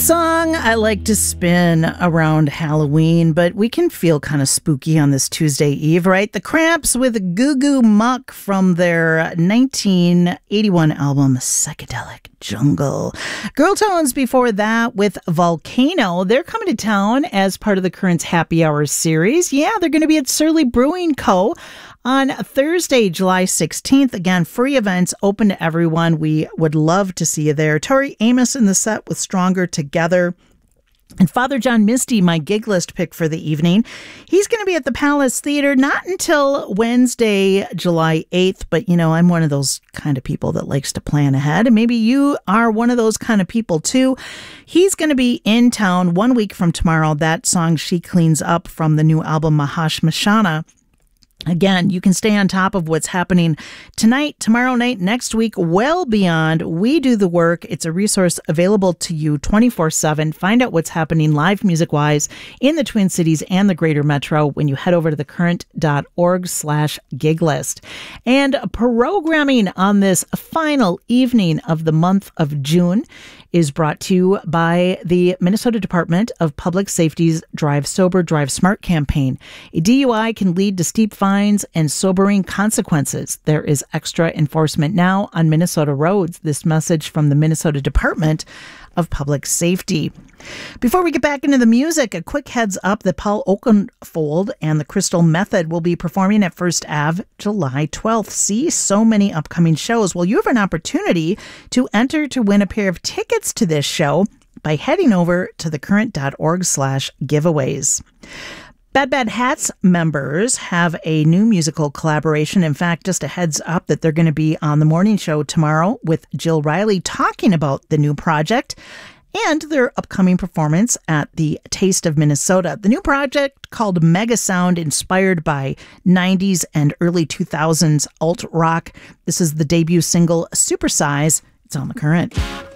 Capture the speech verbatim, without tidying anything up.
song I like to spin around Halloween, but we can feel kind of spooky on this Tuesday Eve, right? The Cramps with Goo Goo Muck from their nineteen eighty-one album Psychedelic Jungle. Girl Tones before that with Volcano. They're coming to town as part of the Currents Happy Hour series. Yeah, they're going to be at Surly Brewing Co. on Thursday, July sixteenth. Again, free events open to everyone. We would love to see you there. Tori Amos in the set with Stronger Together. And Father John Misty, my gig list pick for the evening. He's going to be at the Palace Theater not until Wednesday, July eighth. But, you know, I'm one of those kind of people that likes to plan ahead. And maybe you are one of those kind of people, too. He's going to be in town one week from tomorrow. That song, She Cleans Up, from the new album Mahash Mashana. Again, you can stay on top of what's happening tonight, tomorrow night, next week, well beyond We Do the Work. It's a resource available to you twenty-four seven. Find out what's happening live music-wise in the Twin Cities and the greater metro when you head over to thecurrent.org slash gig list. And programming on this final evening of the month of June is brought to you by the Minnesota Department of Public Safety's Drive Sober, Drive Smart campaign. A D U I can lead to steep fines and sobering consequences. There is extra enforcement now on Minnesota roads. This message from the Minnesota Department of Public Safety. Before we get back into the music, a quick heads up that Paul Oakenfold and the Crystal Method will be performing at First Avenue July twelfth. See, so many upcoming shows. Well, you have an opportunity to enter to win a pair of tickets to this show by heading over to thecurrent.org slash giveaways. Bad Bad Hats members have a new musical collaboration. In fact, just a heads up that they're going to be on the morning show tomorrow with Jill Riley talking about the new project and their upcoming performance at the Taste of Minnesota. The new project called Mega Sound, inspired by nineties and early two thousands alt rock. This is the debut single, Supersize. It's on The Current.